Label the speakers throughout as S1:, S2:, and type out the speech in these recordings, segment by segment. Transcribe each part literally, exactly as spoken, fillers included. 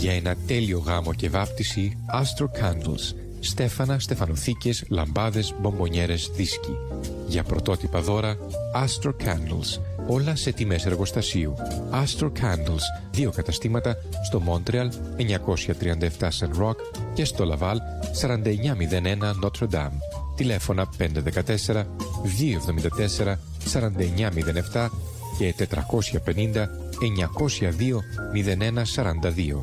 S1: Για ένα τέλειο γάμο και βάπτιση, Astro Candles. Στέφανα, στεφανοθήκες, λαμπάδες, μπομπονιέρες, δίσκοι. Για πρωτότυπα δώρα, Astro Candles. Όλα σε τιμές εργοστασίου. Astro Candles. Δύο καταστήματα στο Montreal εννιακόσια τριάντα επτά Saint Roch και στο Laval σαράντα εννιά μηδέν ένα Notre Dame. Τηλέφωνα πέντε ένα τέσσερα δύο εβδομήντα τέσσερα σαράντα εννιά μηδέν επτά και τετρακόσια πενήντα εννιακόσια δύο μηδέν ένα σαράντα δύο.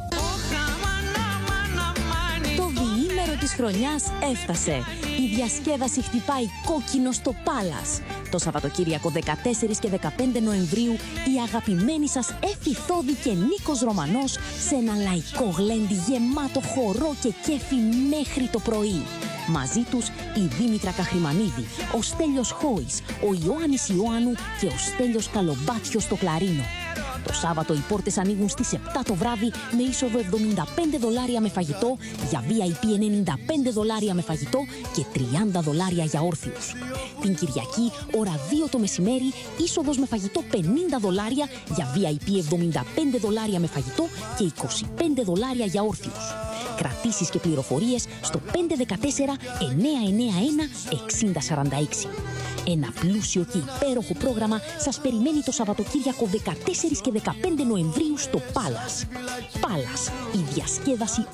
S2: Της χρονιάς έφτασε. Η διασκέδαση χτυπάει κόκκινο στο Πάλας. Το Σαββατοκύριακο δεκατέσσερις και δεκαπέντε Νοεμβρίου η αγαπημένη σας Έφη Θόδη και Νίκος Ρωμανός σε ένα λαϊκό γλέντι γεμάτο χορό και κέφι μέχρι το πρωί. Μαζί τους η Δήμητρα Καχρημανίδη, ο Στέλιος Χόης, ο Ιωάννης Ιωάννου και ο Στέλιος Καλομπάτσιος στο κλαρίνο. Το Σάββατο οι πόρτες ανοίγουν στις επτά το βράδυ με είσοδο εβδομήντα πέντε δολάρια με φαγητό, για βι άι πι ενενήντα πέντε δολάρια με φαγητό και τριάντα δολάρια για όρθιους. Την Κυριακή, ώρα δύο το μεσημέρι, είσοδος με φαγητό πενήντα δολάρια, για βι άι πι εβδομήντα πέντε δολάρια με φαγητό και είκοσι πέντε δολάρια για όρθιους. Κρατήσεις και πληροφορίες στο πέντε ένα τέσσερα εννιά εννιά ένα εξήντα σαράντα έξι. Ένα πλούσιο και υπέροχο πρόγραμμα σας περιμένει το Σαββατοκύριακο δεκατέσσερις και δεκαπέντε Νοεμβρίου στο Πάλας. Πάλας, η διασκέδαση